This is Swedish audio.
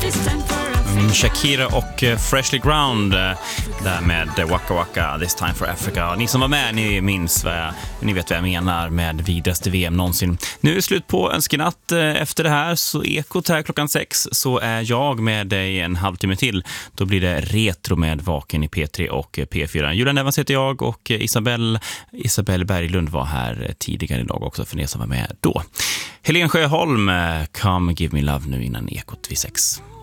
Shakira och Freshly Ground där med Waka Waka, This Time for Africa. Ni som var med, ni minns ni vet vad jag menar med vidaste VM någonsin. Nu är det slut på Önskenatt. Efter det här så Ekot här 6:00 så är jag med dig en halvtimme till. Då blir det retro med Vaken i P3 och P4. Julian Evans heter jag och Isabelle Berglund var här tidigare idag också för ni som var med då. Helen Sjöholm, Come Give Me Love nu innan Ekot vid 6.